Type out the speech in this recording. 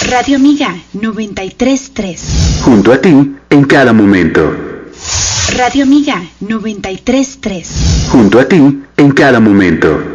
Radio Amiga 93.3. Junto a ti en cada momento. Radio Amiga 93.3. Junto a ti en cada momento.